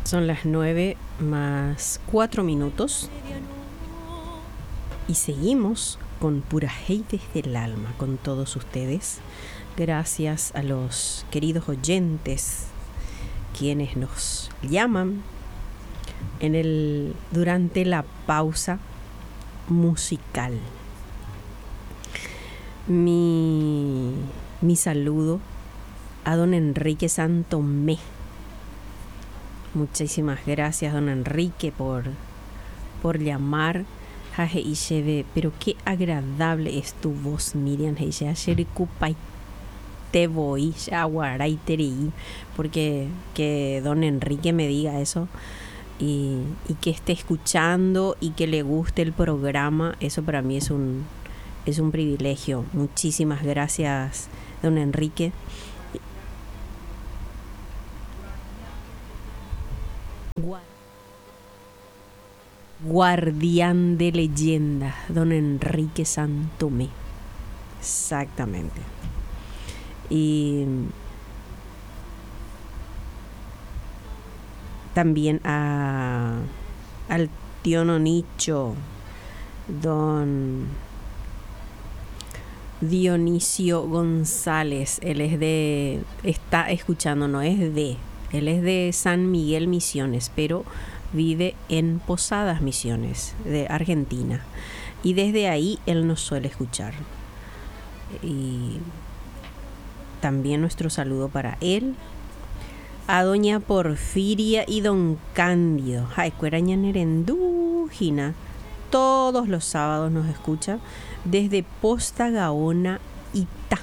Son las 9:04 y seguimos con Pura Hate desde el alma con todos ustedes. Gracias a los queridos oyentes quienes nos llaman durante la pausa musical. Mi saludo a don Enrique Santomé. Muchísimas gracias, don Enrique, por llamar. Pero qué agradable es tu voz, Miriam. Te voy porque que don Enrique me diga eso y que esté escuchando y que le guste el programa, eso para mí es un privilegio. Muchísimas gracias, don Enrique. Guardián de leyendas, don Enrique Santomé. Exactamente. Y también al tío Nonicho, don Dionisio González. Él es él es de San Miguel Misiones, pero vive en Posadas Misiones, de Argentina. Y desde ahí él nos suele escuchar. Y también nuestro saludo para él. A doña Porfiria y don Cándido. Todos los sábados nos escucha desde Posta Gaona, Itá.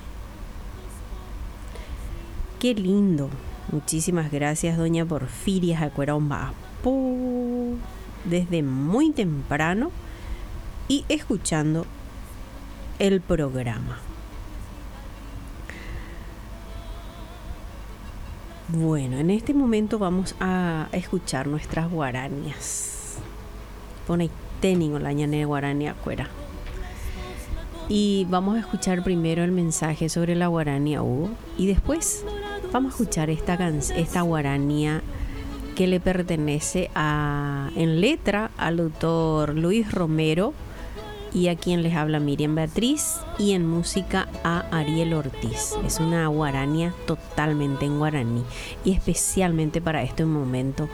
Qué lindo. Muchísimas gracias, doña Porfiria. Desde muy temprano y escuchando el programa. Bueno, en este momento vamos a escuchar nuestras guaranías. Pone técnico la ñane guarania cuera. Y vamos a escuchar primero el mensaje sobre la guarania Hugo y después vamos a escuchar esta guaranía que le pertenece en letra al autor Luis Romero y a quien les habla Miriam Beatriz, y en música a Ariel Ortiz. Es una guarania totalmente en guaraní y especialmente para este momento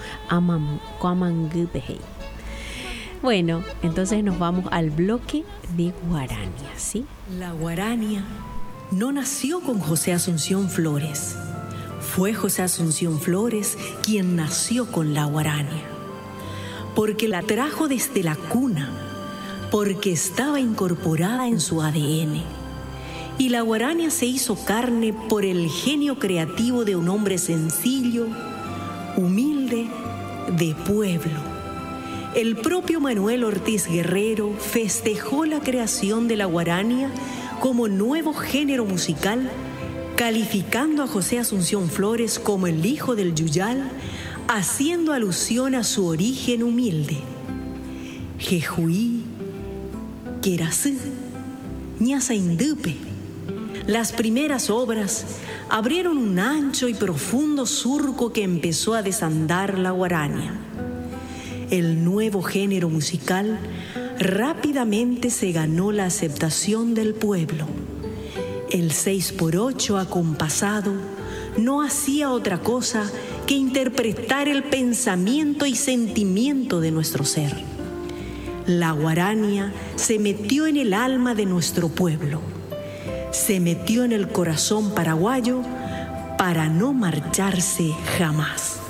Bueno, entonces nos vamos al bloque de guarania, ¿sí? La guarania no nació con José Asunción Flores. Fue José Asunción Flores quien nació con la guarania, porque la trajo desde la cuna, porque estaba incorporada en su ADN. Y la guarania se hizo carne por el genio creativo de un hombre sencillo, humilde, de pueblo. El propio Manuel Ortiz Guerrero festejó la creación de la guarania como nuevo género musical, calificando a José Asunción Flores como el hijo del Yuyal, haciendo alusión a su origen humilde. Jejuí, Querasí, Ñasaindupe. Las primeras obras abrieron un ancho y profundo surco que empezó a desandar la guarania. El nuevo género musical rápidamente se ganó la aceptación del pueblo. El 6x8 acompasado no hacía otra cosa que interpretar el pensamiento y sentimiento de nuestro ser. La guarania se metió en el alma de nuestro pueblo, se metió en el corazón paraguayo para no marcharse jamás.